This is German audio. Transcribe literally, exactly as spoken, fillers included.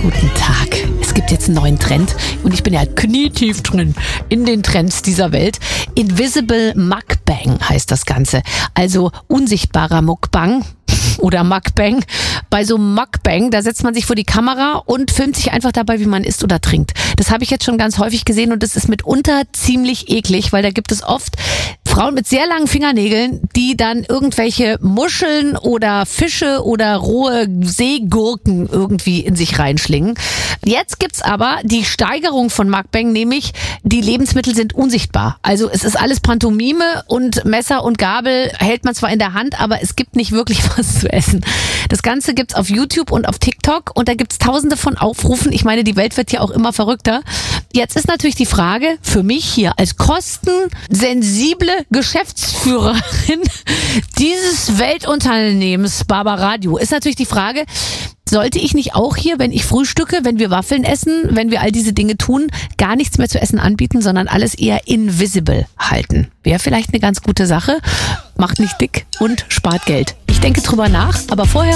guten Tag. Es gibt jetzt einen neuen Trend und ich bin ja knietief drin in den Trends dieser Welt. Invisible Mukbang heißt das Ganze. Also unsichtbarer Mukbang oder Mukbang. Bei so einem Mukbang, da setzt man sich vor die Kamera und filmt sich einfach dabei, wie man isst oder trinkt. Das habe ich jetzt schon ganz häufig gesehen und das ist mitunter ziemlich eklig, weil da gibt es oft Frauen mit sehr langen Fingernägeln, die dann irgendwelche Muscheln oder Fische oder rohe Seegurken irgendwie in sich reinschlingen. Jetzt gibt's aber die Steigerung von Mukbang, nämlich die Lebensmittel sind unsichtbar. Also es ist alles Pantomime und Messer und Gabel hält man zwar in der Hand, aber es gibt nicht wirklich was zu essen. Das Ganze gibt's auf YouTube und auf TikTok und da gibt's tausende von Aufrufen. Ich meine, die Welt wird ja auch immer verrückter. Jetzt ist natürlich die Frage für mich hier als kostensensible Geschäftsführerin dieses Weltunternehmens Barbaradio ist natürlich die Frage, sollte ich nicht auch hier, wenn ich frühstücke, wenn wir Waffeln essen, wenn wir all diese Dinge tun, gar nichts mehr zu essen anbieten, sondern alles eher invisible halten? Wäre vielleicht eine ganz gute Sache, macht nicht dick und spart Geld. Ich denke drüber nach, aber vorher